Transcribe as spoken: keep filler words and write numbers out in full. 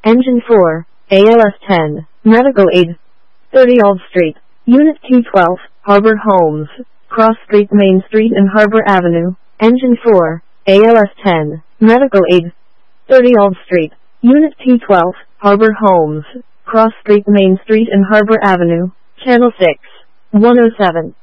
Engine four, A L S ten, Medical Aid. thirty Old Street, Unit T twelve, Harbor Homes, Cross Street, Main Street and Harbor Avenue. Engine four, A L S ten, Medical Aid. thirty Old Street, Unit T twelve, Harbor Homes, Cross Street, Main Street and Harbor Avenue. Channel six, one oh seven.